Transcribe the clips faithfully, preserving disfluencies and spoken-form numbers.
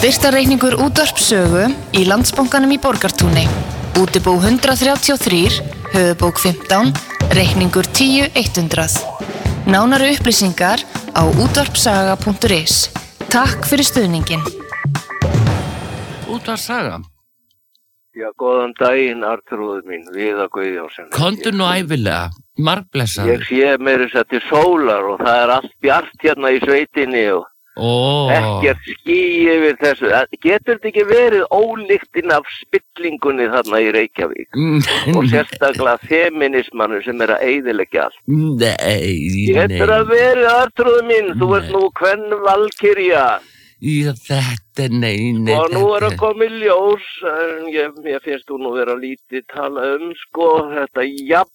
Styrktarreikningur útvarpssögu í Landsbankanum í Borgartúni. Útibú hundrað þrjátíu og þrjú, höfuðbók fimmtán, reikningur tíu hundrað. Nánari upplýsingar á útvarpssaga punktur is. Takk fyrir stuðningin. Útvarpssaga. Já, góðan daginn, Arnþrúður mín, Viðar Guðjónsson. Komdu nú ævilega, margblessaður. Ég sé meira þess að til sólar og það er allt bjart hérna í sveitinni og oh. ekkert ský yfir þessu. Getur þetta ekki verið ólíktinn af spillingunni þarna í Reykjavík? Og sérstaklega feminismanu sem er að eyðileggja allt. Nei, nei. Getur að verið, Arnþrúður mín, þú ert nú hvern valkyrja. Já, þetta, nei, nei. Og nú er að koma í ljós, ég, ég finnst þú nú vera lítið tala um, sko, þetta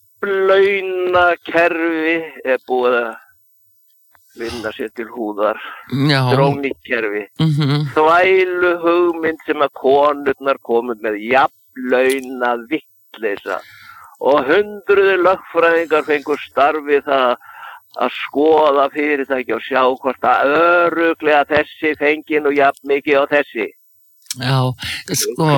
jafnlaunakerfi er búið að vinna sér til húðar. Já. Drónikerfi. Mm-hmm. Þvælu hugmynd sem að konurnar komið með jafnlauna vitleisa. Og hundruði lögfræðingar fengur starfi það að skoða fyrirtæki og sjá hvort að örugglega þessi fengi nú jafn mikið á þessi. Já, sko.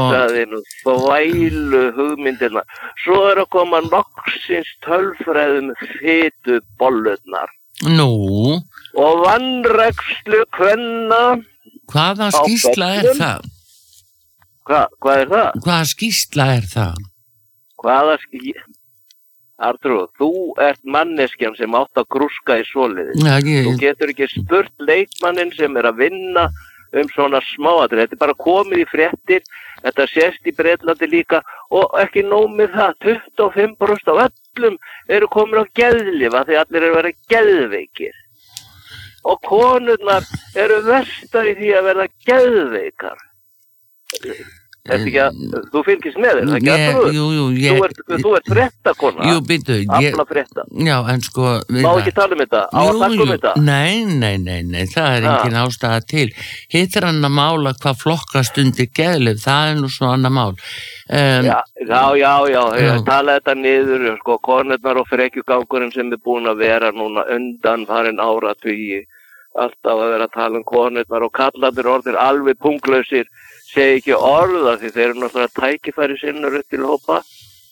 Þvælu hugmyndirna. Svo er að koma loksins tölfræðum fitu bollurnar. Nú. Og vanrækslu kvenna. Hvaða skýrsla er það? Hva, hvað er það? Hvaða skýrsla er það? Hvaða skýrsla? Arnþrúður, þú ert manneskjan sem átt að grúska í svoleiðis. Já, ég... Þú getur ekki spurt leikmanninn sem er að vinna um svona smáatrið. Þetta er bara komið í fréttir, þetta sést í Bretlandi líka og ekki nóg með það. tuttugu og fimm prósent af öllum eru komin á geðlyf því allir eru að vera geðveikir. Og konurnar eru verstar í því að verða geðveikar. Þetta ekki að, þú fylgist með þér, ekki að þú? Jú, jú, ég... Þú ert, þú ert fréttakona. Jú, byrju, ég... Alla frétta. Já, en sko... Má ekki tala um þetta? Á að taka um þetta? Nei, nei, nei, nei, það er engin ástæða til. Hitt er annað mál að hvað flokkast undir geðlyf, það er nú svo annað mál. Um, já, já, já, já, já. Tala þetta niður, sko, konurnar og frekjugangurinn sem er búin að vera núna undan farin áratugi. Alltaf að vera að tala um konurnar og kallarnir orðir alveg punglausir. Segi ekki orða því þeir eru náttúrulega tækifæri sinnur upp til hópa.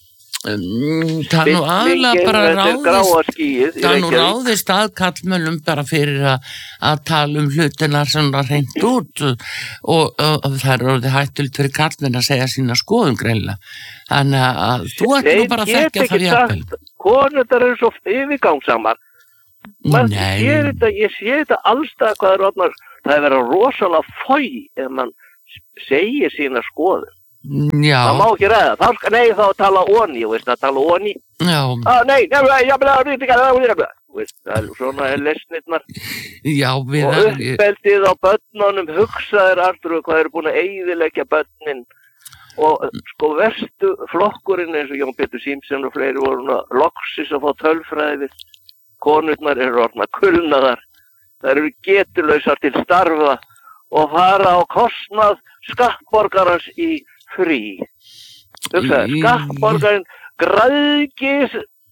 Um, það nú aðlega bara ráðist, skýið, það nú ráðist að kallmönnum bara fyrir að, að tala um hlutina svona hreint út og, og, og það er orðið hættult fyrir kallmenn að segja sína skoðum greinlega. Þannig að þú ætti nú bara að þekkja það jafnvel. Konurnar eru svo yfirgangsamar. Nei. Ég, þetta, ég sé þetta allstað hvað er orðnar, það er verið rosalega fói ef mann segir sína skoðun. Já. Það má ekki ræða. Þá skal, nei, þá tala onni, þú veist, að tala onni. Já. Ah, nei, nefnilega, ég vil að rýta, þú veist, það er svona lesnirnar. Já, við... Og uppbeldið á börnunum, hugsaðir, Arnþrúður, hvað eru búin að eyðileggja börnin. Og sko, verstu flokkurinn, eins og Jón Pétur Símsen og fleiri voru loksis að fá tölfræði. Konurnar eru orðnar kulnaðar. Það eru getulausar til starfa. Og fara á kostnað skattborgarans í frí. Hugsaðu, skattborgarinn græðgis,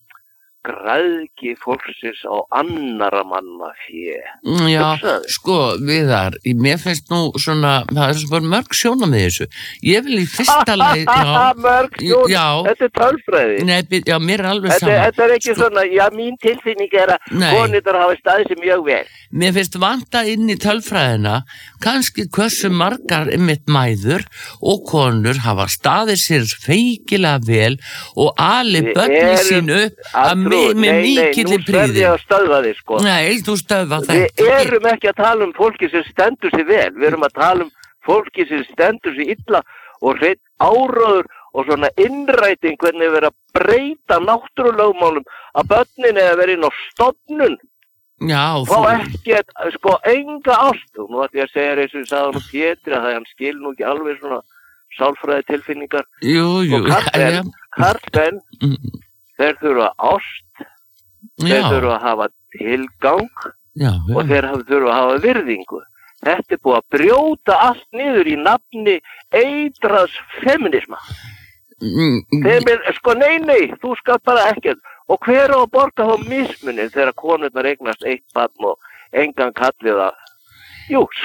græðgi fólksins á annara manna fé. Já, hugsaðu. Sko, Viðar, mér finnst nú svona, það er svona mörg sjónum með þessu. Ég vil í fyrsta leið... Mörg sjónum, já, þetta er tölfræði. Nei, já, mér er alveg þetta, saman. Þetta er ekki sko, svona, já, mín tilfinning er að konurnar hafa staðið sem mjög vel. Mér finnst vanta inn í tölfræðina kannski hversu margar einmitt mæður og konur hafa staðið sér feikilega vel og alið börnin sín upp að með mikilli príði. Nei, nei, nú verð ég að stöðva þig, sko. Nei, þú stöðva þetta. Við erum ekki að tala um fólki sem stendur sér vel. Við erum að tala um fólki sem stendur sér illa og hreint áróður og svona innræting hvernig við erum að breyta náttúrulögmálum að börnin eða verið inn á stofnun. Já, þú... Fá ekki, sko, enga ást. Nú ætti ég að segja eins og ég sagði hann um Pétri að hann skil nú ekki alveg svona sálfræði tilfinningar. Jú, jú. Og karlmenn, karlmenn, mm. þeir þurfa ást, já. Þeir þurfa að hafa tilgang já, já. Og þeir þurfa að hafa virðingu. Þetta er búið að brjóta allt niður í nafni eitraðs feminisma. Mm. Þeim er, sko, nei, nei, þú skal bara ekkert. Og hver á að borga þá mismunin þegar konurnar eignast eitt barn og engan kallið að, jú, skatt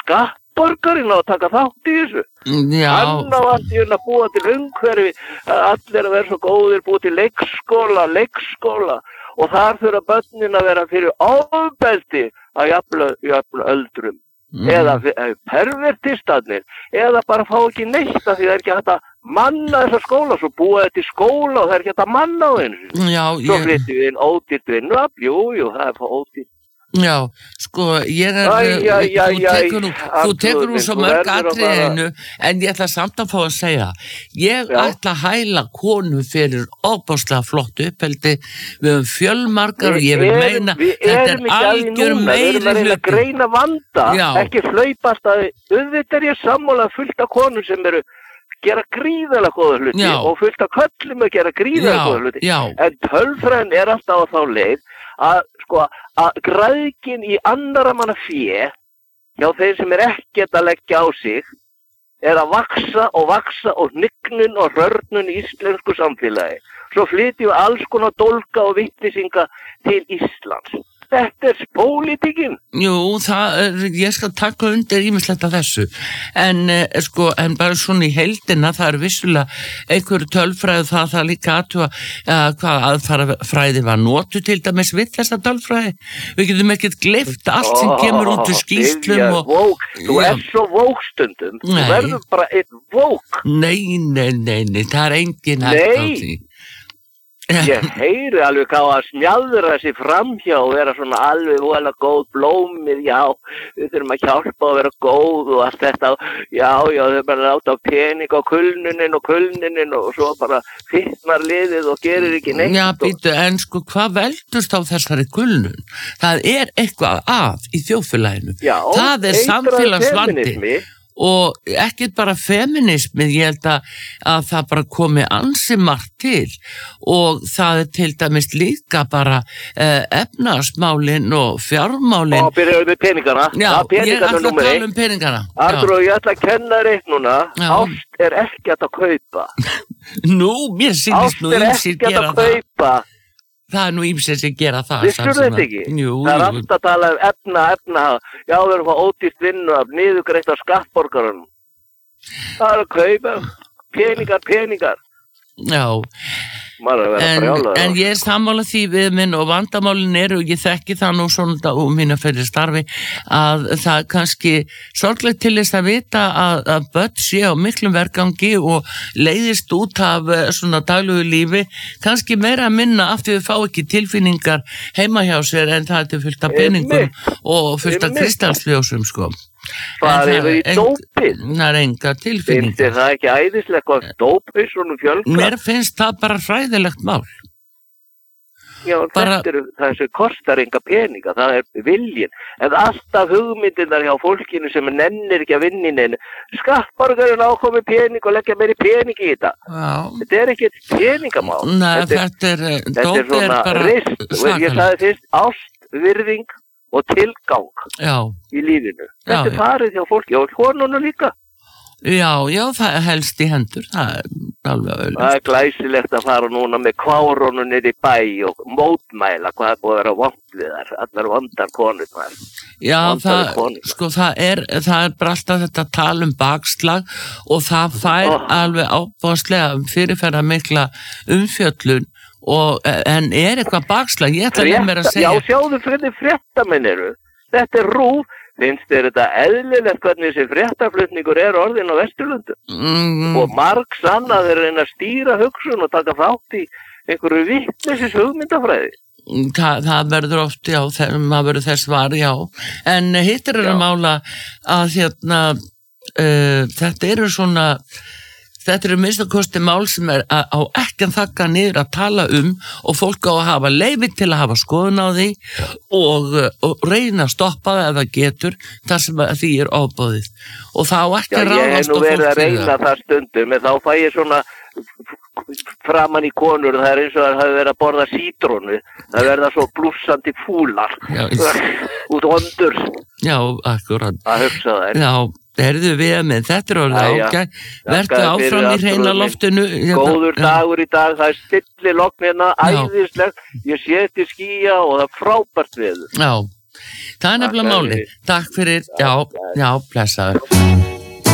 borgarinn á að taka þátt í þessu. Já. Hann á allt í að búa til umhverfi, allir að vera svo góðir, búa til leikskóla, leikskóla og þar þurfa börnin að vera fyrir ofbeldi að jafnla, jafnla öldrum. Mm. Eða pervertistanir eða bara fá ekki neitt af því það er ekki hægt að manna þessa skóla svo búa þetta í skóla og það er ekki hægt að manna á einu Já, svo ég... flyttum við inn ódýrt vinnuafl, jú, jú, það er fá ódýrt Já, sko, ég er, Æ, já, já, þú já, tekur nú, þú tekur nú svo mörg atriði einu, en ég ætla samt að fá að segja, ég já. ætla að hæla konu fyrir óbáslega flott uppeldi, við höfum fjölmargar og ég vil meina, þetta er algjör meiri hluti. Við erum að greina vanda, já. ekki hlaupast að, auðvitað er ég sammála fullt af konur sem eru gera gríðarlega góða hluti já. og fullt af köllum að gera gríðarlega góða hluti, já. en tölfræðin er alltaf á þá leið að sko að græðkin í annara manna fé hjá þeir sem er ekkert að leggja á sig er að vaksa og vaksa og hnignun og rörnun í íslensku samfélagi. Svo flytjum við alls konar dólga og vitlýsinga til Íslands. Þetta er pólitíkin. Jú, það er, ég skal taka undir ýmislegt af þessu, en eh, sko, en bara svona í heildina, það er vissulega einhverju tölfræði það, það líka aðtúa uh, hvað aðfræði var notu til dæmis við þessa tölfræði. Við getum ekkert gleypt allt sem kemur út úr skýslum og... Vók. Þú er svo vókstundum, þú verður bara einn vók. Nei, nei, nei, nei, það er engin hægt á því. Ég heyri alveg hvað að smjaldra sig framhjá og vera svona alveg voðalega góð blómið, já, við þurfum að hjálpa að vera góð og allt þetta, já, já, þau bara láta á pening á kulnunin og kulnunin og svo bara fitnar liðið og gerir ekki neitt. Já, býtu, en sko, hvað veldust á þessari kulnun? Það er eitthvað að í þjóðfélaginu. Já, það er samfélagsvandi. Og ekkert bara feminismi, ég held að, að það bara komi ansi margt til og það er til dæmis líka bara eh, efnahagsmálin og fjármálin. Og byrjaðu með peningana. Já, ég ætla að tala um peningana. Arnþór, ég ætla að kenna þér eitt núna. Já. Ást er ekkert að kaupa. Nú, mér sýnist nú ýmsir gera það. Ást er ekkert að kaupa. Það er nú ýmsir sem gera það. Vissur þetta ekki? Jú, það er jú. alltaf að tala um efna, efna. Já, við erum að fá ódýrt vinnu af niðurgreitt á skattborgarunum. Það er að kaupa peningar, peningar. Já. En, en ég er sammála því við minn og vandamálin eru og ég þekki það nú svona úr mína fyrir starfi að það kannski sorglegt til þess að vita að, að börn sé á miklum vergangi og leiðist út af svona daglugu lífi kannski meira að minna af því við fá ekki tilfinningar heima hjá sér en það er fullt af peningum og fullt af kristalsljósum sko. Það er yfir í dópið. Það er enga tilfinningar. Finnst þér það ekki æðislega hvað dópið svona fjölga? Mér finnst það bara hræðilegt mál. Já, bara... þetta er það sem kostar enga peninga, það er viljin. En alltaf hugmyndirnar hjá fólkinu sem nennir ekki að vinna inn einu. Skattborgarinn ákomi pening og leggja meiri pening í þetta. Já. Þetta er ekki peningamál. Nei, þetta er, þetta er, þetta er svona er rist. Ég sagði fyrst ást, virðing og tilgang já. Í lífinu. Þetta já, er farið hjá fólki og konunum líka. Já, já, það er helst í hendur, það er alveg auðvitað. Það er glæsilegt að fara núna með kvárónun niður í bæ og mótmæla hvað er búið að vera vond við þar, allar vondar konur þar. Já, það, sko, það er, það er bara alltaf þetta tal um bakslag og það fær oh. alveg ábúðslega fyrirferða mikla umfjöllun. Og, en er eitthvað bakslag, ég ætla að mér að segja. Já, sjáðu fyrir fréttamenn eru. Þetta er RÚV, finnst þér þetta eðlilegt hvernig þessi fréttaflutningur er orðin á Vesturlundu. Mm. Og margs annað er reyna að stýra hugsun og taka þátt í einhverju vitleysis hugmyndafræði. Það, það verður oft, já, það verður þess var, já. En hittir er að mála að hérna, uh, þetta eru svona... Þetta eru minnst að kosti mál sem er á ekki að þakka niður að tala um og fólk á að hafa leyfi til að hafa skoðun á því og, og reyna að stoppa það ef það getur þar sem því er ofboðið. Og það á ekki að ráðast á fólk. Já, ég hef nú verið að reyna það stundum en þá fæ ég svona framan í konur, það er eins og það hafi verið að borða sítrónu, það verða svo blússandi fúlar út vondur. Já, akkurat. Að hugsa þær. Já. Herðu við með, þetta er orðið ágæð, verðu áfram í hreina loftinu. Góður dagur í dag, það er stilli logn hérna, æðisleg, ég sé til skýja og það er frábært veður. Já, Það er nefnilega Takk máli. fyrir. Takk fyrir, já, já, blessaður.